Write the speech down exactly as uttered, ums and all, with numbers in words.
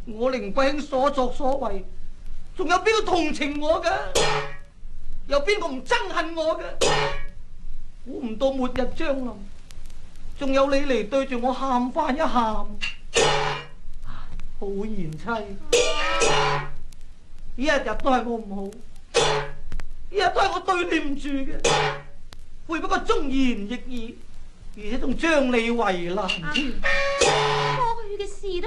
我凌貴兄所作所為，仲有邊個同情我嘅？有邊個唔憎恨我嘅？估唔到末日將臨，仲有你嚟對住我喊翻一喊。好賢妻，呢一日都係我唔好，呢一日都係我對你唔住嘅，會不過忠言逆耳，而且仲將你為難添。 過去嘅事都